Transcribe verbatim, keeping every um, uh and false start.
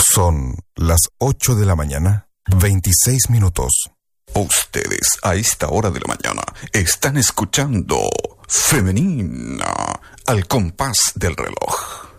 Son las ocho de la mañana, veintiséis minutos. Ustedes a esta hora de la mañana están escuchando Femenina al compás del reloj.